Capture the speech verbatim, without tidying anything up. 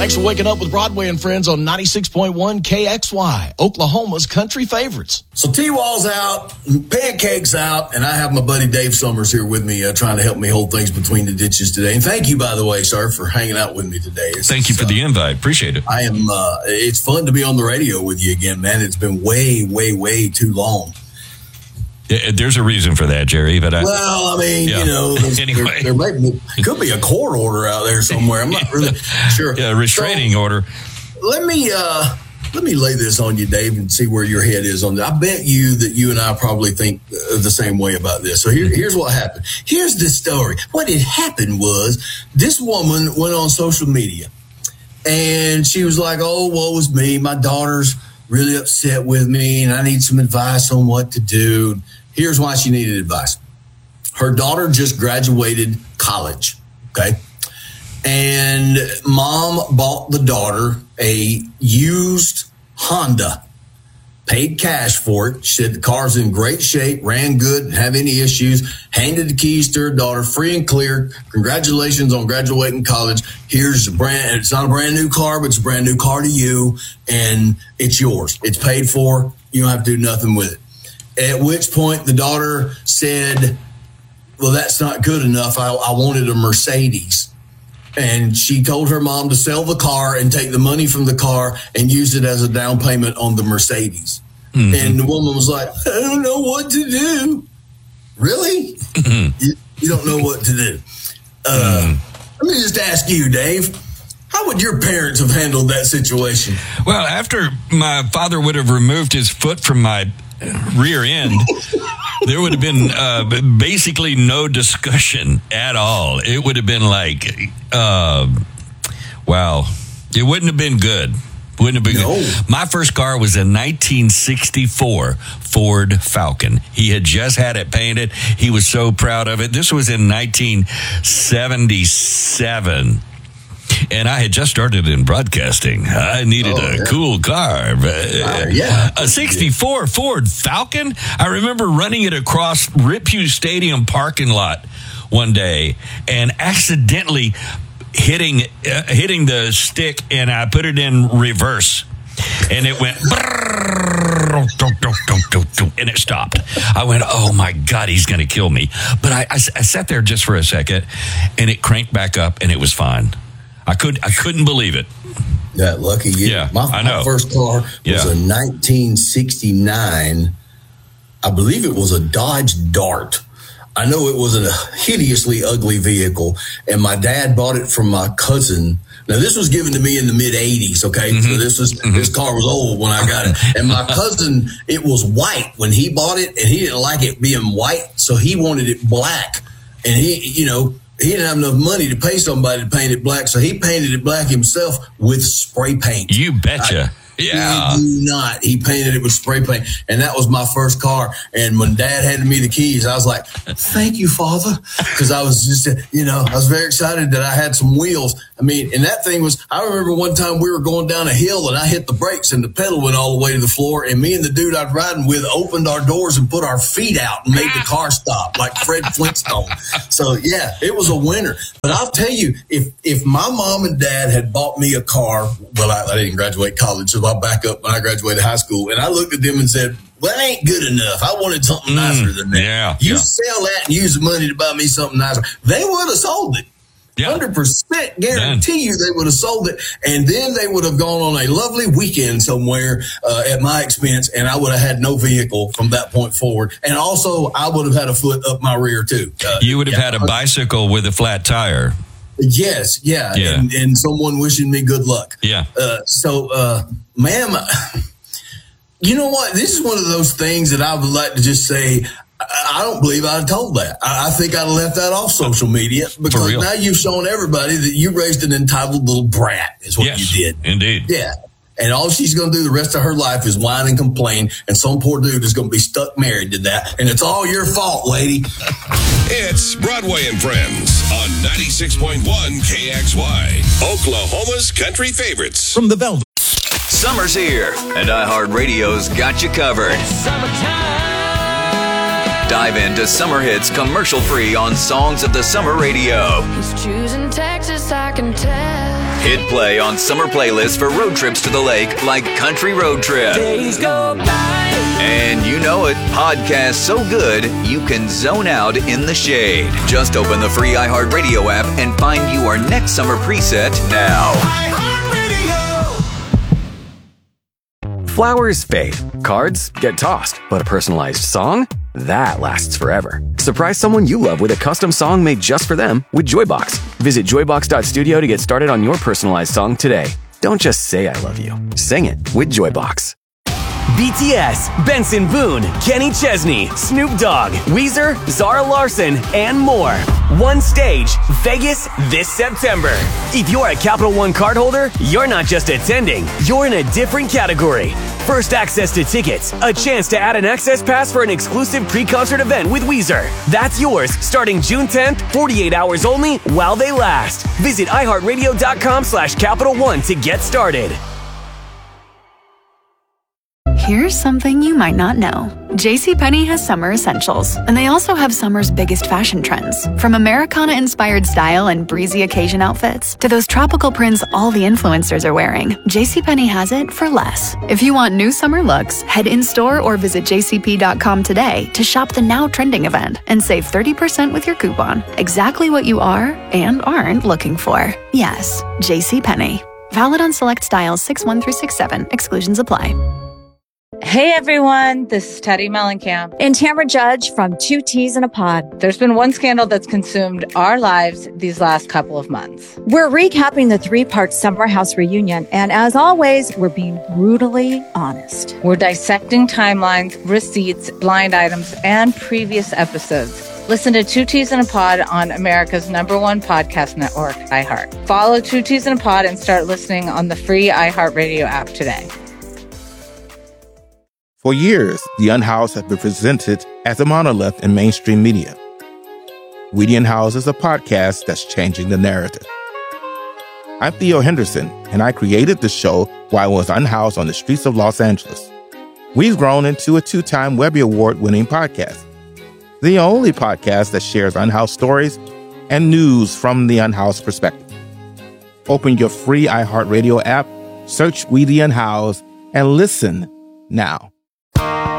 Thanks for waking up with Broadway and Friends on ninety-six point one K X Y, Oklahoma's country favorites. So T-Wall's out, Pancake's out, and I have my buddy Dave Summers here with me uh, trying to help me hold things between the ditches today. And thank you, by the way, sir, for hanging out with me today. It's, thank you for uh, the invite. Appreciate it. I am. Uh, it's fun to be on the radio with you again, man. It's been way, way, way too long. There's a reason for that, Jerry. But I, well, I mean, yeah. you know, anyway, there, there might be, could be a court order out there somewhere. I'm not really sure. Yeah, restraining so, order. Let me uh, let me lay this on you, Dave, and see where your head is on this. I bet you that you and I probably think the same way about this. So here, mm-hmm. here's what happened. Here's the story. What had happened was this woman went on social media, and she was like, "Oh, woe is me. My daughter's really upset with me, and I need some advice on what to do." Here's why she needed advice. Her daughter just graduated college, okay? And mom bought the daughter a used Honda, paid cash for it. She said the car's in great shape, ran good, didn't have any issues, handed the keys to her daughter free and clear. Congratulations on graduating college. Here's a brand, it's not a brand new car, but it's a brand new car to you, and it's yours. It's paid for. You don't have to do nothing with it. At which point the daughter said, well, that's not good enough. I, I wanted a Mercedes. And she told her mom to sell the car and take the money from the car and use it as a down payment on the Mercedes. Mm-hmm. And the woman was like, I don't know what to do. Really? Mm-hmm. You, you don't know what to do. Uh, mm-hmm. Let me just ask you, Dave. How would your parents have handled that situation? Well, after my father would have removed his foot from my rear end, there would have been uh, basically no discussion at all. It would have been like, uh, wow, it wouldn't have been good. Wouldn't have been no. good. My first car was a nineteen sixty-four Ford Falcon. He had just had it painted. He was so proud of it. This was in nineteen seventy-seven. And I had just started in broadcasting. I needed oh, a yeah. cool car. Uh, yeah. A sixty-four Ford Falcon. I remember running it across Rip Hughes Stadium parking lot one day and accidentally hitting uh, hitting the stick, and I put it in reverse. And it went, and it stopped. I went, oh my God, he's going to kill me. But I, I, I sat there just for a second, and it cranked back up, and it was fine. I could I couldn't believe it. That lucky you. Yeah, my, I know. My first car was yeah. a nineteen sixty-nine. I believe it was a Dodge Dart. I know it was a hideously ugly vehicle, and my dad bought it from my cousin. Now, this was given to me in the mid-eighties, okay? Mm-hmm. So this was mm-hmm. this car was old when I got it. And my cousin, it was white when he bought it, and he didn't like it being white, so he wanted it black. And he, you know, he didn't have enough money to pay somebody to paint it black, so he painted it black himself with spray paint. You betcha. I, Yeah. He did not. He painted it with spray paint. And that was my first car. And when Dad handed me the keys, I was like, thank you, Father. Because I was just, you know, I was very excited that I had some wheels. I mean, and that thing was, I remember one time we were going down a hill and I hit the brakes and the pedal went all the way to the floor. And me and the dude I was riding with opened our doors and put our feet out and made the car stop like Fred Flintstone. So, yeah, it was a winner. But I'll tell you, if if my mom and dad had bought me a car, well, I, I didn't graduate college, so I'll back up when I graduated high school, and I looked at them and said, well, that ain't good enough. I wanted something nicer than that. Yeah, you yeah. sell that and use the money to buy me something nicer. They would have sold it. Yeah. one hundred percent guarantee Done. you they would have sold it, and then they would have gone on a lovely weekend somewhere uh, at my expense, and I would have had no vehicle from that point forward. And also, I would have had a foot up my rear, too. Uh, you would have yeah. had a bicycle with a flat tire. Yes, yeah, yeah. And, and someone wishing me good luck. Yeah. Uh, so, uh, ma'am, you know what? This is one of those things that I would like to just say, I don't believe I'd have told that. I think I'd have left that off social media, because now you've shown everybody that you raised an entitled little brat is what yes, you did. Indeed. Yeah. And all she's going to do the rest of her life is whine and complain, and some poor dude is going to be stuck married to that. And it's all your fault, lady. It's Broadway and Friends on ninety-six point one K X Y, Oklahoma's country favorites. From the Velvet. Summer's here, and iHeartRadio's got you covered. Dive into summer hits commercial-free on Songs of the Summer Radio. He's choosing Texas, I can tell. Hit play on summer playlists for road trips to the lake like Country Road Trip. Days go by. And you know it, podcasts so good you can zone out in the shade. Just open the free iHeartRadio app and find your next summer preset now. Flowers fade, cards get tossed, but a personalized song? That lasts forever. Surprise someone you love with a custom song made just for them with Joybox. Visit joybox dot studio to get started on your personalized song today. Don't just say I love you. Sing it with Joybox. B T S, Benson Boone, Kenny Chesney, Snoop Dogg, Weezer, Zara Larson, and more. One stage, Vegas this September. If you're a Capital One cardholder, you're not just attending, you're in a different category. First access to tickets, a chance to add an access pass for an exclusive pre-concert event with Weezer. That's yours starting June tenth, forty-eight hours only while they last. Visit iHeartRadio.com slash Capital One to get started. Here's something you might not know. JCPenney has summer essentials, and they also have summer's biggest fashion trends. From Americana-inspired style and breezy occasion outfits to those tropical prints all the influencers are wearing, JCPenney has it for less. If you want new summer looks, head in-store or visit j c p dot com today to shop the now trending event and save thirty percent with your coupon. Exactly what you are and aren't looking for. Yes, JCPenney. Valid on select styles six one through six seven. Exclusions apply. Hey everyone, this is Teddy Mellencamp and Tamara Judge from Two Teas in a Pod. There's been one scandal that's consumed our lives these last couple of months. We're recapping the three-part Summer House reunion, and as always, we're being brutally honest. We're dissecting timelines, receipts, blind items, and previous episodes. Listen to Two Teas in a Pod on America's number one podcast network, iHeart. Follow Two Teas in a Pod and start listening on the free iHeartRadio app today. For years, The Unhoused have been presented as a monolith in mainstream media. We The Unhoused is a podcast that's changing the narrative. I'm Theo Henderson, and I created the show while I was unhoused on the streets of Los Angeles. We've grown into a two-time Webby Award-winning podcast, the only podcast that shares unhoused stories and news from the unhoused perspective. Open your free iHeartRadio app, search We The Unhoused, and listen now.